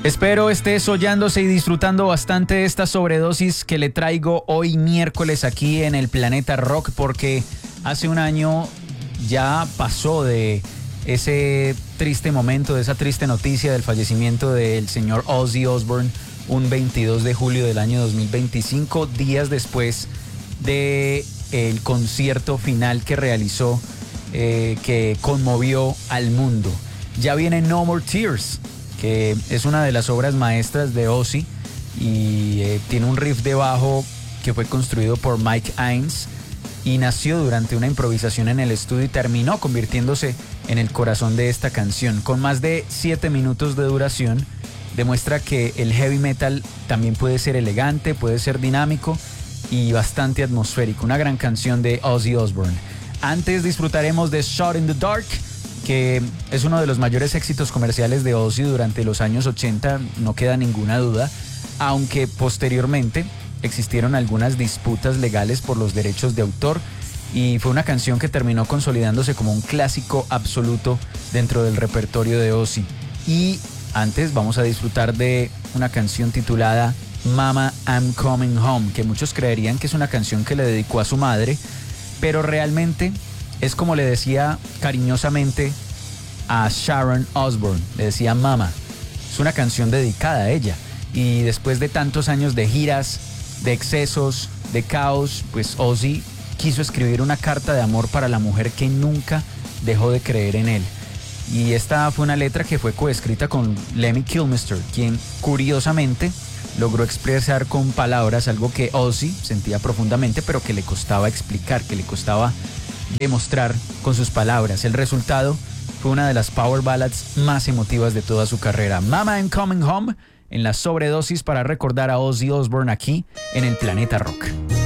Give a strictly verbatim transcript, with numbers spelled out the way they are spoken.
Espero estés hollándose y disfrutando bastante de esta sobredosis que le traigo hoy miércoles aquí en el Planeta Rock, porque hace un año ya pasó de ese triste momento, de esa triste noticia del fallecimiento del señor Ozzy Osbourne, un veintidós de julio del año dos mil veinticinco, días después de el concierto final que realizó, eh, que conmovió al mundo. Ya viene No More Tears, que es una de las obras maestras de Ozzy y eh, tiene un riff de bajo que fue construido por Mike Inez y nació durante una improvisación en el estudio y terminó convirtiéndose en el corazón de esta canción. Con más de siete minutos de duración, demuestra que el heavy metal también puede ser elegante, puede ser dinámico y bastante atmosférico. Una gran canción de Ozzy Osbourne. Antes disfrutaremos de Shot in the Dark, que es uno de los mayores éxitos comerciales de Ozzy durante los años ochenta, no queda ninguna duda, aunque posteriormente existieron algunas disputas legales por los derechos de autor y fue una canción que terminó consolidándose como un clásico absoluto dentro del repertorio de Ozzy. Y antes vamos a disfrutar de una canción titulada Mama, I'm Coming Home, que muchos creerían que es una canción que le dedicó a su madre, pero realmente es como le decía cariñosamente a Sharon Osbourne, le decía Mama. Es una canción dedicada a ella. Y después de tantos años de giras, de excesos, de caos, pues Ozzy quiso escribir una carta de amor para la mujer que nunca dejó de creer en él. Y esta fue una letra que fue coescrita con Lemmy Kilmister, quien curiosamente logró expresar con palabras algo que Ozzy sentía profundamente, pero que le costaba explicar, que le costaba demostrar con sus palabras. El resultado fue una de las power ballads más emotivas de toda su carrera. Mama, I'm Coming Home, en la sobredosis para recordar a Ozzy Osbourne aquí en el Planeta Rock.